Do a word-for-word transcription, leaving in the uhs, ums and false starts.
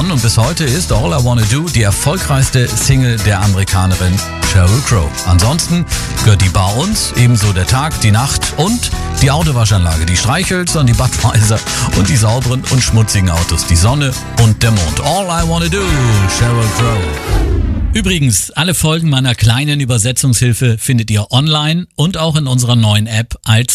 an und bis heute ist All I Wanna Do die erfolgreichste Single der Amerikanerin Sheryl Crow. Ansonsten gehört die Bar uns, ebenso der Tag, die Nacht und die Autowaschanlage, die Streichhölzer und die Budweiser und die sauberen und schmutzigen Autos, die Sonne und der Mond. All I Wanna Do, Sheryl Crow. Übrigens, alle Folgen meiner kleinen Übersetzungshilfe findet ihr online und auch in unserer neuen App als